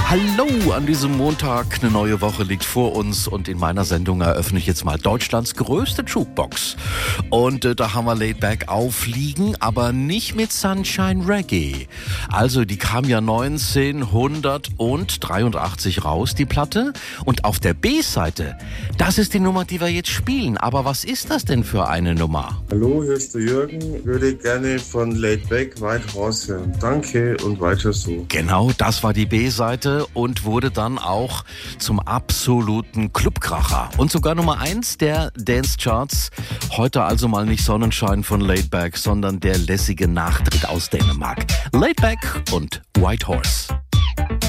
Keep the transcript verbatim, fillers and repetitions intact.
Hallo an diesem Montag, eine neue Woche liegt vor uns und in meiner Sendung eröffne ich jetzt mal Deutschlands größte Jukebox. Und äh, da haben wir Laid Back aufliegen, aber nicht mit Sunshine Reggae. Also die kam ja neunzehnhundertdreiundachtzig raus, die Platte. Und auf der B-Seite, das ist die Nummer, die wir jetzt spielen. Aber was ist das denn für eine Nummer? Hallo, hier ist der Jürgen. Würde gerne von Laid Back weit raushören. Danke und weiter so. Genau, das war die B-Seite und wurde dann auch zum absoluten Clubkracher. Und sogar Nummer eins der Dance-Charts. Heute also mal nicht Sonnenschein von Laid Back, sondern der lässige Nachtritt aus Dänemark. Laid Back und White Horse.